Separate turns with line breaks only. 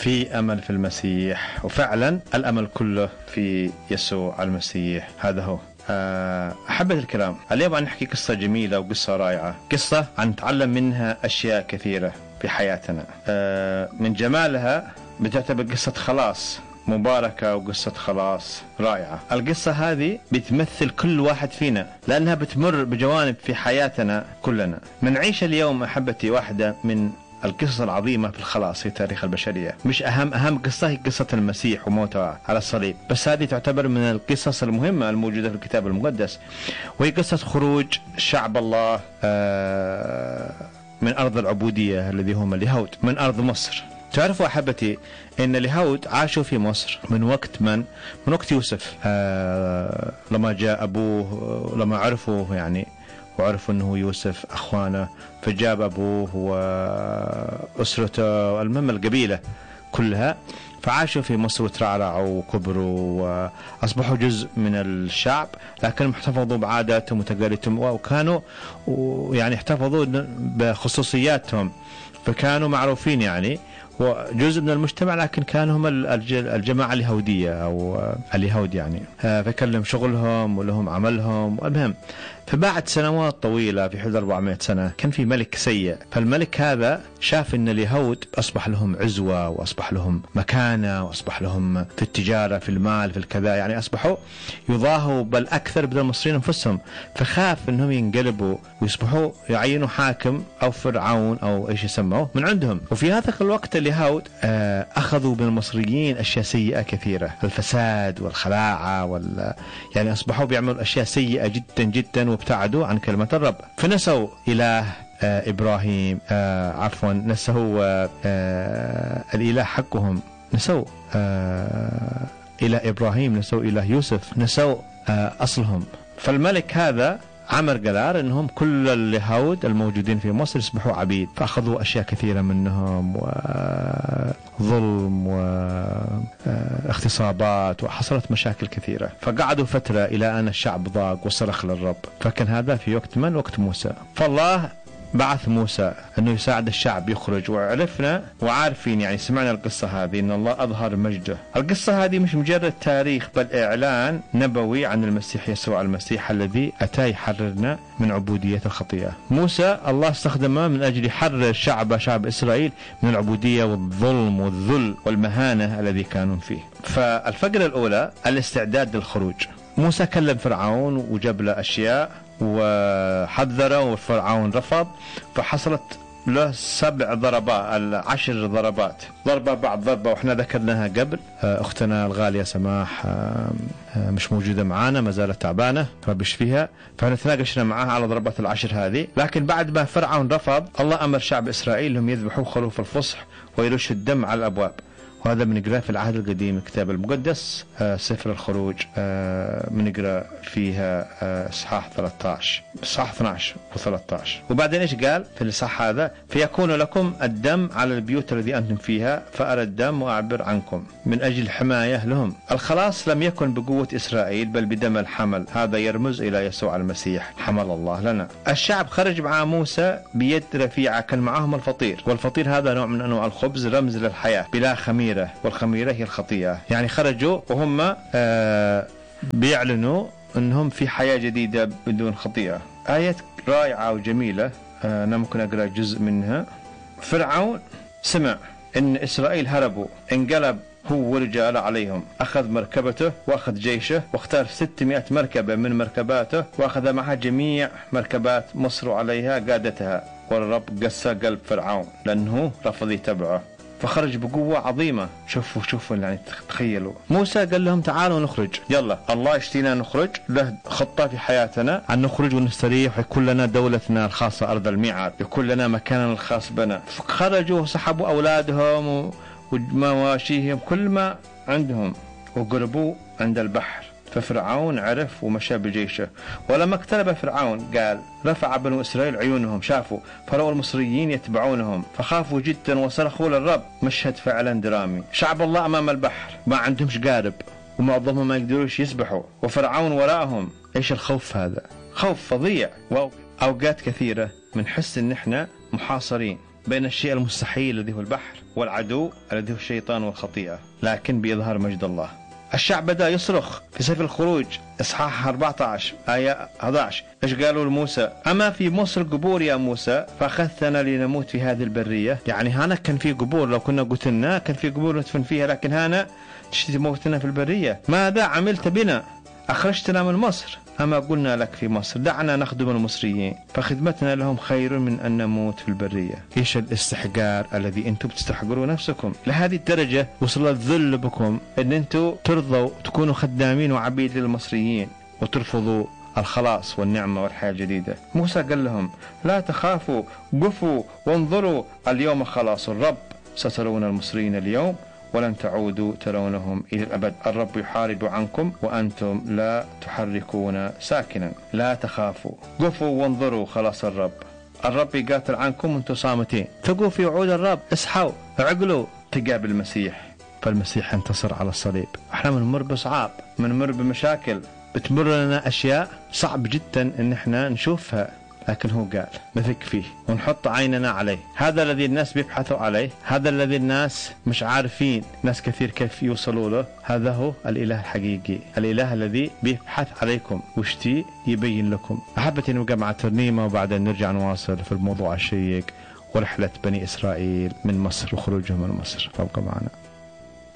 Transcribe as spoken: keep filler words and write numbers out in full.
في أمل في المسيح، وفعلا الأمل كله في يسوع المسيح. هذا هو. أحبة الكرام، اليوم عن نحكي قصة جميلة وقصة رائعة، قصة عن نتعلم منها أشياء كثيرة في حياتنا. من جمالها بتعتبر قصة خلاص مباركة وقصة خلاص رائعة. القصة هذه بتمثل كل واحد فينا، لأنها بتمر بجوانب في حياتنا كلنا. منعيش اليوم أحبتي واحدة من القصص العظيمة في الخلاص في تاريخ البشرية. مش أهم أهم قصة هي قصة المسيح وموته على الصليب، بس هذه تعتبر من القصص المهمة الموجودة في الكتاب المقدس، وهي قصة خروج شعب الله من أرض العبودية الذي هم اليهود، من أرض مصر. تعرفوا أحبتي إن اليهود عاشوا في مصر من وقت من من وقت يوسف. آه لما جاء أبوه، لما عرفوه يعني وعرفوا أنه يوسف أخوانه، فجاب أبوه وأسرته، المهم القبيلة كلها، فعاشوا في مصر وترعرعوا وكبروا وأصبحوا جزء من الشعب، لكن احتفظوا بعاداتهم وتقاليدهم، وكانوا يعني احتفظوا بخصوصياتهم، فكانوا معروفين يعني وجزء من المجتمع، لكن كانوا هم الجماعة اليهودية أو اليهود يعني. فكلم شغلهم ولهم عملهم. المهم فبعد سنوات طويلة في حدود أربعمائة سنة كان في ملك سيء. فالملك هذا شاف أن اليهود أصبح لهم عزوة وأصبح لهم مكانة وأصبح لهم في التجارة في المال في الكذا، يعني أصبحوا يضاهوا بل أكثر من المصريين أنفسهم. فخاف أنهم ينقلبوا ويصبحوا يعينوا حاكم أو فرعون أو إيش يسموه من عندهم. وفي هذا الوقت اليهود أخذوا من المصريين أشياء سيئة كثيرة، الفساد والخلاعة وال... يعني أصبحوا بيعملوا أشياء سيئة جدا جدا وابتعدوا عن كلمة الرب. فنسوا إله آه إبراهيم، آه عفوا نسوا آه الإله حقهم، نسوا آه إله إبراهيم، نسوا إله يوسف، نسوا آه أصلهم. فالملك هذا عمر قرار انهم كل اليهود الموجودين في مصر يصبحوا عبيد، فاخذوا اشياء كثيره منهم وظلم واغتصابات وحصلت مشاكل كثيره. فقعدوا فتره الى ان الشعب ضاق وصرخ للرب. فكان هذا في وقت من وقت موسى. فالله بعث موسى انه يساعد الشعب يخرج. وعرفنا وعارفين يعني سمعنا القصة هذه ان الله اظهر مجده. القصة هذه مش مجرد تاريخ بل اعلان نبوي عن المسيح يسوع المسيح الذي اتى يحررنا من عبودية الخطيئة. موسى الله استخدمه من اجل يحرر شعب شعب اسرائيل من العبودية والظلم والذل والمهانة الذي كانوا فيه. فالفقرة الاولى الاستعداد للخروج. موسى كلم فرعون وجاب له اشياء وحذره والفرعون رفض، فحصلت له سبع ضربات، العشر ضربات، ضربة بعد ضربة، وإحنا ذكرناها قبل. أختنا الغالية سماح مش موجودة معانا، ما زالت تعبانة رب يشفيها، فنتناقشنا معاها على ضربات العشر هذه. لكن بعد ما فرعون رفض، الله أمر شعب إسرائيل هم يذبحوا خروف الفصح ويرشوا الدم على الأبواب. وهذا بنقرأ في العهد القديم الكتاب المقدس، آه سفر الخروج، آه بنقرأ فيها إصحاح آه ثلاثة عشر، إصحاح اثني عشر وثلاثة عشر. وبعدين إيش قال في الإصحاح هذا؟ فيكون لكم الدم على البيوت الذي أنتم فيها، فأرى الدم وأعبر عنكم من أجل حماية لهم. الخلاص لم يكن بقوة إسرائيل بل بدم الحمل، هذا يرمز إلى يسوع المسيح حمل الله لنا. الشعب خرج مع موسى بيد رفيعة، كان معهم الفطير، والفطير هذا نوع من أنواع الخبز رمز للحياة بلا خميرة، والخميرة هي الخطيئة. يعني خرجوا وهم آه بيعلنوا أنهم في حياة جديدة بدون خطيئة. آية رائعة وجميلة، آه أنا ممكن أقرأ جزء منها. فرعون سمع أن إسرائيل هربوا، انقلب هو ورجال عليهم، أخذ مركبته وأخذ جيشه واختار ستمائة مركبة من مركباته وأخذ معها جميع مركبات مصر عليها قادتها. والرب قسى قلب فرعون لأنه رفض يتبعه، فخرج بقوة عظيمة. شوفوا شوفوا يعني تخيلوا. موسى قال لهم تعالوا نخرج، يلا الله يشتينا نخرج، له خطة في حياتنا أن نخرج ونستريح ويكون لنا دولتنا الخاصة أرض الميعاد، يكون لنا مكاننا الخاص بنا. فخرجوا وسحبوا أولادهم ومواشيهم كل ما عندهم وقربوا عند البحر. ففرعون عرف ومشى بجيشه. ولما اقترب فرعون قال رفع بنو إسرائيل عيونهم، شافوا فرأوا المصريين يتبعونهم فخافوا جدا وصرخوا للرب. مشهد فعلا درامي. شعب الله أمام البحر ما عندهمش قارب ومعظمهم ما يقدروش يسبحوا، وفرعون وراءهم. ايش الخوف هذا؟ خوف فظيع. وأوقات كثيرة بنحس ان احنا محاصرين بين الشيء المستحيل الذي هو البحر والعدو الذي هو الشيطان والخطيئة، لكن بإظهار مجد الله. الشعب بدأ يصرخ في سفر الخروج إصحاح أربعة عشر آية أحد عشر. إيش قالوا لموسى؟ أما في مصر قبور يا موسى فأخذتنا لنموت في هذه البرية. يعني هنا كان في قبور، لو كنا قتلنا كان في قبور ندفن فيها، لكن هنا تشتي موتنا في البرية. ماذا عملت بنا؟ أخرجتنا من مصر. أما قلنا لك في مصر دعنا نخدم المصريين، فخدمتنا لهم خير من أن نموت في البرية. إيش الاستحقار الذي أنتم بتستحقرون نفسكم؟ لهذه الدرجة وصل الذل بكم أن أنتم ترضوا تكونوا خدامين وعبيد للمصريين وترفضوا الخلاص والنعمة والحياة الجديدة. موسى قال لهم لا تخافوا، قفوا وانظروا، اليوم خلاص الرب، سترون المصريين اليوم ولن تعودوا ترونهم إلى الأبد. الرب يحارب عنكم وأنتم لا تحركون ساكنا. لا تخافوا، قفوا وانظروا خلاص الرب. الرب يقاتل عنكم وانتم صامتين. ثقوا في وعود الرب، اصحوا عقلوا تقابل المسيح. فالمسيح انتصر على الصليب. احنا بنمر بصعاب، بنمر بمشاكل، بتمر لنا أشياء صعب جدا ان احنا نشوفها، لكن هو قال نثق فيه ونحط عيننا عليه. هذا الذي الناس بيبحثوا عليه، هذا الذي الناس مش عارفين ناس كثير كيف يوصلوا له. هذا هو الإله الحقيقي، الإله الذي بيبحث عليكم ويشتي يبين لكم. أحبتي نبقى مع ترنيمة وبعدين نرجع نواصل في الموضوع الشيق ورحلة بني إسرائيل من مصر وخروجهم من مصر. فابقى معنا.